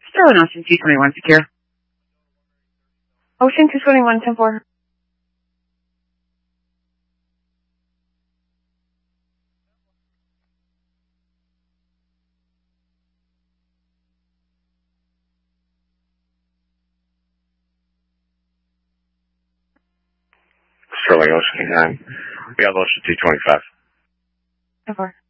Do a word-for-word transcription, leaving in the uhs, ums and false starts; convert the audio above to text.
Sterling Ocean two twenty-one secure. Ocean two twenty-one, ten four. Sterling Ocean nine. We have Ocean two twenty-five. ten four.